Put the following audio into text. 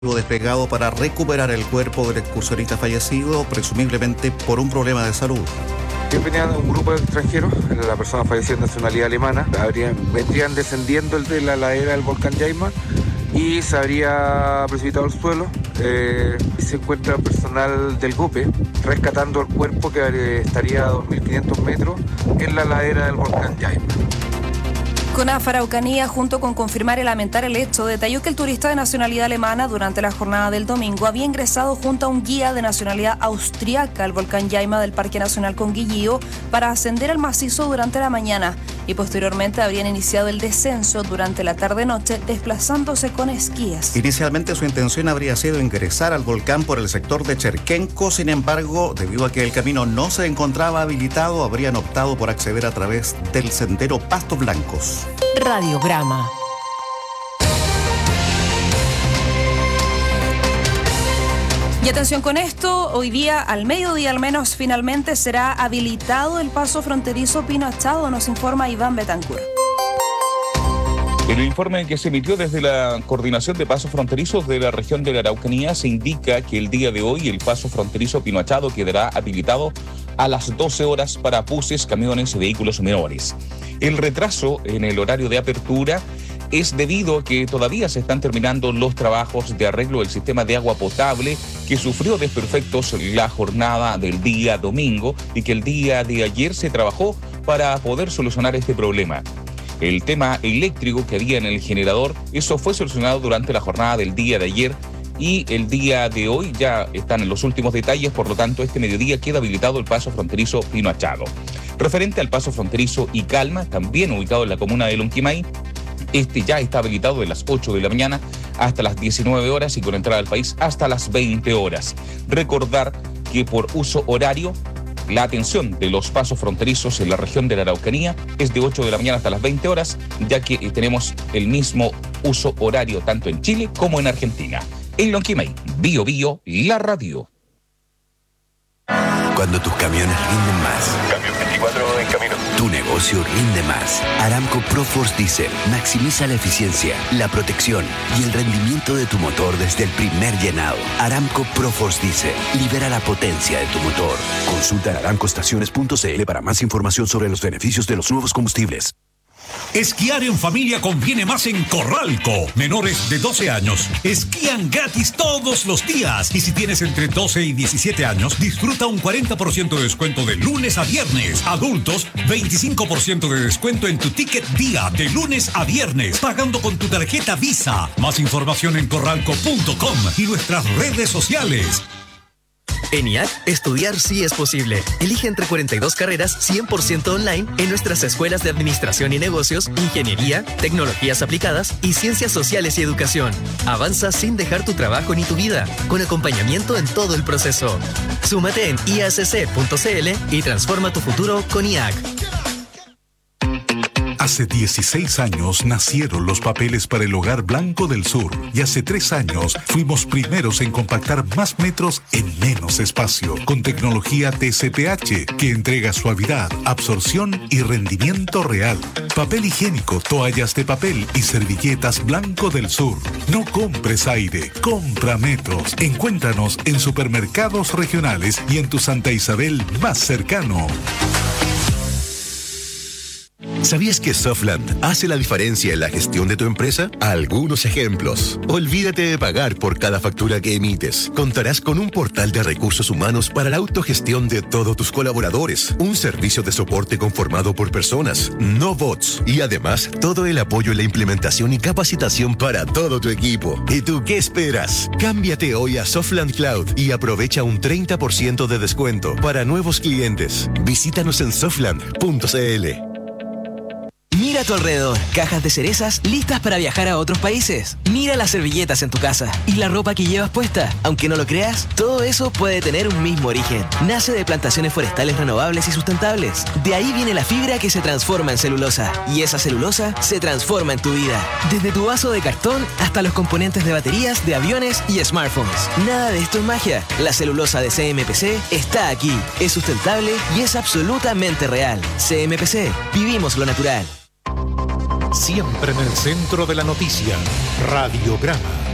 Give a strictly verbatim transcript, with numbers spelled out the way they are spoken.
desplegado para recuperar el cuerpo del excursionista fallecido, presumiblemente por un problema de salud. Venían un grupo de extranjeros, la persona fallecida de nacionalidad alemana, habrían, vendrían descendiendo de la ladera del volcán Yaima y se habría precipitado al suelo. Eh, se encuentra personal del GOPE rescatando el cuerpo que estaría a dos mil quinientos metros en la ladera del volcán Yaima. CONAF Araucanía, junto con confirmar y lamentar el hecho, detalló que el turista de nacionalidad alemana durante la jornada del domingo había ingresado junto a un guía de nacionalidad austriaca al volcán Yaima del Parque Nacional Conguillío para ascender al macizo durante la mañana y posteriormente habrían iniciado el descenso durante la tarde-noche desplazándose con esquíes. Inicialmente su intención habría sido ingresar al volcán por el sector de Cherquenco, sin embargo, debido a que el camino no se encontraba habilitado, habrían optado por acceder a través del sendero Pastos Blancos. Radiograma. Y atención con esto, hoy día, al mediodía al menos, finalmente será habilitado el paso fronterizo Pino Achado, nos informa Iván Betancourt. En el informe que se emitió desde la Coordinación de Pasos Fronterizos de la región de la Araucanía se indica que el día de hoy el paso fronterizo Pino Achado quedará habilitado a las doce horas para buses, camiones y vehículos menores. El retraso en el horario de apertura es debido a que todavía se están terminando los trabajos de arreglo del sistema de agua potable que sufrió desperfectos la jornada del día domingo y que el día de ayer se trabajó para poder solucionar este problema. El tema eléctrico que había en el generador, eso fue solucionado durante la jornada del día de ayer y el día de hoy ya están en los últimos detalles, por lo tanto este mediodía queda habilitado el paso fronterizo Pino Achado. Referente al paso fronterizo Icalma, también ubicado en la comuna de Lonquimay, este ya está habilitado de las ocho de la mañana hasta las diecinueve horas y con entrada al país hasta las veinte horas. Recordar que por uso horario, la atención de los pasos fronterizos en la región de la Araucanía es de ocho de la mañana hasta las veinte horas, ya que tenemos el mismo uso horario tanto en Chile como en Argentina. En Lonquimay, Bio Bio, la radio. Cuando tus camiones rinden más. Camión veinticuatro en camino. Tu negocio rinde más. Aramco ProForce Diesel maximiza la eficiencia, la protección y el rendimiento de tu motor desde el primer llenado. Aramco ProForce Diesel libera la potencia de tu motor. Consulta en aramco estaciones punto c l para más información sobre los beneficios de los nuevos combustibles. Esquiar en familia conviene más en Corralco. Menores de doce años esquían gratis todos los días. Y si tienes entre doce y diecisiete años, disfruta un cuarenta por ciento de descuento de lunes a viernes. Adultos, veinticinco por ciento de descuento en tu ticket día de lunes a viernes, pagando con tu tarjeta Visa. Más información en corralco punto com y nuestras redes sociales. En I A C, estudiar sí es posible. Elige entre cuarenta y dos carreras cien por ciento online en nuestras escuelas de Administración y Negocios, Ingeniería, Tecnologías Aplicadas y Ciencias Sociales y Educación. Avanza sin dejar tu trabajo ni tu vida, con acompañamiento en todo el proceso. Súmate en i a c c punto c l y transforma tu futuro con I A C. Hace dieciséis años nacieron los papeles para el Hogar Blanco del Sur y hace tres años fuimos primeros en compactar más metros en menos espacio con tecnología T C P H que entrega suavidad, absorción y rendimiento real. Papel higiénico, toallas de papel y servilletas Blanco del Sur. No compres aire, compra metros. Encuéntranos en supermercados regionales y en tu Santa Isabel más cercano. ¿Sabías que Softland hace la diferencia en la gestión de tu empresa? Algunos ejemplos. Olvídate de pagar por cada factura que emites. Contarás con un portal de recursos humanos para la autogestión de todos tus colaboradores. Un servicio de soporte conformado por personas, no bots. Y además, todo el apoyo en la implementación y capacitación para todo tu equipo. ¿Y tú qué esperas? Cámbiate hoy a Softland Cloud y aprovecha un treinta por ciento de descuento para nuevos clientes. Visítanos en softland punto c l. Mira a tu alrededor, cajas de cerezas listas para viajar a otros países. Mira las servilletas en tu casa y la ropa que llevas puesta. Aunque no lo creas, todo eso puede tener un mismo origen. Nace de plantaciones forestales renovables y sustentables. De ahí viene la fibra que se transforma en celulosa. Y esa celulosa se transforma en tu vida. Desde tu vaso de cartón hasta los componentes de baterías, de aviones y smartphones. Nada de esto es magia. La celulosa de C M P C está aquí. Es sustentable y es absolutamente real. C M P C. Vivimos lo natural. Siempre en el centro de la noticia. Radiograma.